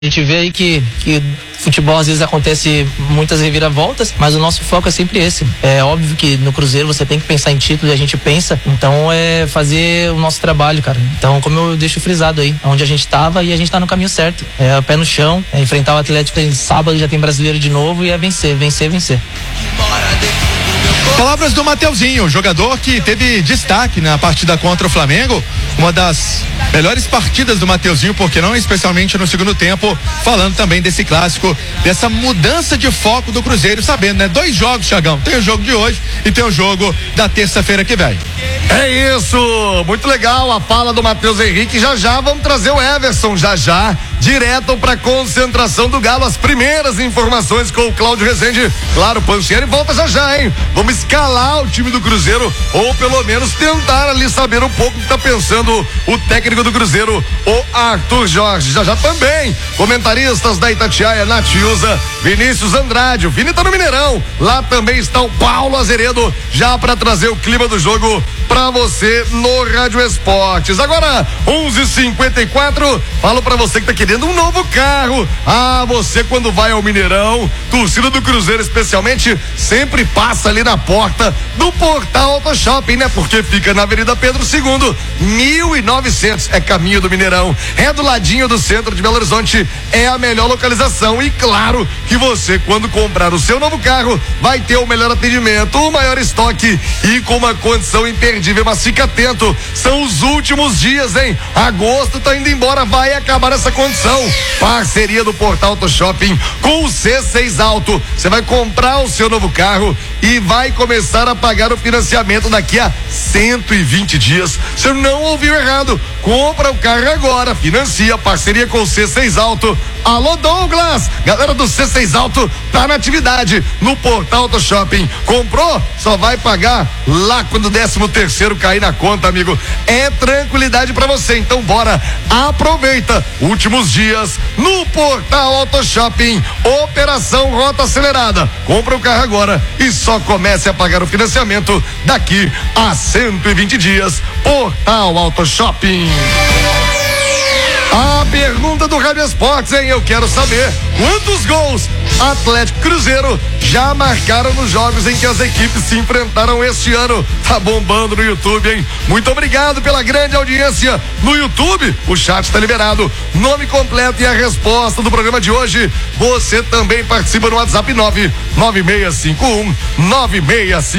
A gente vê aí que futebol às vezes acontece muitas reviravoltas, mas o nosso foco é sempre esse. É óbvio que no Cruzeiro você tem que pensar em título e a gente pensa, então é fazer o nosso trabalho, cara. Então, como eu deixo frisado aí, onde a gente tava e a gente tá no caminho certo. É o pé no chão, é enfrentar o Atlético em sábado, já tem brasileiro de novo e é vencer. Palavras do Mateuzinho, jogador que teve destaque na partida contra o Flamengo, uma das melhores partidas do Mateuzinho, porque não, especialmente no segundo tempo, falando também desse clássico, dessa mudança de foco do Cruzeiro, sabendo, né? 2 jogos, Thiagão, tem o jogo de hoje e tem o jogo da terça-feira que vem. É isso, muito legal a fala do Matheus Henrique. Já vamos trazer o Everson, direto pra concentração do Galo, as primeiras informações com o Cláudio Rezende. Claro, Panchieri volta já, hein? Vamos escalar o time do Cruzeiro, ou pelo menos tentar ali saber um pouco o que tá pensando o técnico do Cruzeiro, o Arthur Jorge. Já também, comentaristas da Itatiaia, Natiusa, Vinícius Andrade, o Vini tá no Mineirão, lá também está o Paulo Azeredo, já pra trazer o clima do jogo pra você no Rádio Esportes. Agora, 11h54, falo pra você que tá querendo um novo carro. Você quando vai ao Mineirão, torcida do Cruzeiro especialmente, sempre passa ali na porta do Portal Auto Shopping, né? Porque fica na Avenida Pedro II, 1900, é caminho do Mineirão, é do ladinho do centro de Belo Horizonte, é a melhor localização. E claro que você, quando comprar o seu novo carro, vai ter o melhor atendimento, o maior estoque e com uma condição imperdível. Mas fica atento, são os últimos dias, hein? Agosto tá indo embora, vai acabar essa condição. Parceria do Portal Auto Shopping com o C6 Auto. Você vai comprar o seu novo carro e vai começar a pagar o financiamento daqui a 120 dias. Você não ouviu errado. Compra o carro agora, financia, parceria com o C6 Auto. Alô, Douglas! Galera do C6 Auto tá na atividade no Portal Auto Shopping. Comprou? Só vai pagar lá quando o 13º cair na conta, amigo. É tranquilidade pra você, então bora, aproveita. Últimos dias no Portal Auto Shopping. Operação Rota Acelerada. Compra o carro agora e só comece a pagar o financiamento daqui a 120 dias. Portal Auto Shopping. A pergunta do Rádio Esportes, hein? Eu quero saber quantos gols Atlético e Cruzeiro já marcaram nos jogos em que as equipes se enfrentaram este ano. Tá bombando no YouTube, hein? Muito obrigado pela grande audiência no YouTube. O chat tá liberado. Nome completo e a resposta do programa de hoje. Você também participa no WhatsApp 99651 9651.